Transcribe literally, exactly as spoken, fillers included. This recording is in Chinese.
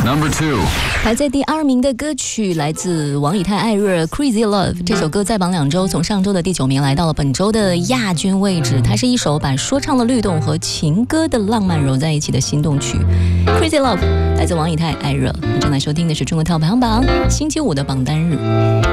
Number two， 排在第二名的歌曲来自王以太艾热 Crazy Love， 这首歌在榜两周，从上周的第九名来到了本周的亚军位置。它是一首把说唱的律动和情歌的浪漫揉在一起的心动曲。Crazy Love 来自王以太艾热。你正在收听的是中国跳排行榜星期五的榜单日。